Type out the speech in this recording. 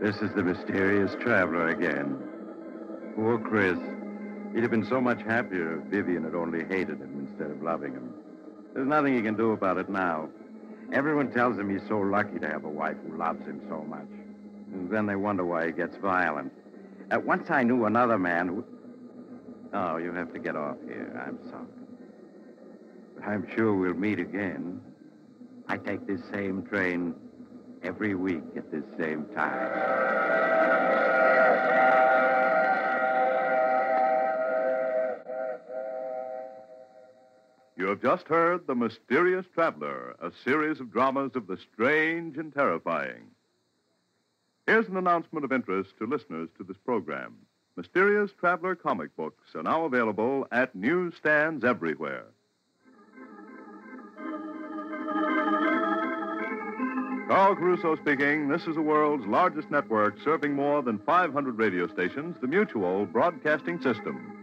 This is the mysterious traveler again. Poor Chris. He'd have been so much happier if Vivian had only hated him instead of loving him. There's nothing he can do about it now. Everyone tells him he's so lucky to have a wife who loves him so much. And then they wonder why he gets violent. Once I knew another man who... Oh, you have to get off here. I'm sorry. But I'm sure we'll meet again. I take this same train every week at this same time. You have just heard The Mysterious Traveler, a series of dramas of the strange and terrifying. Here's an announcement of interest to listeners to this program. Mysterious Traveler comic books are now available at newsstands everywhere. Carl Caruso speaking. This is the world's largest network serving more than 500 radio stations, the Mutual Broadcasting System.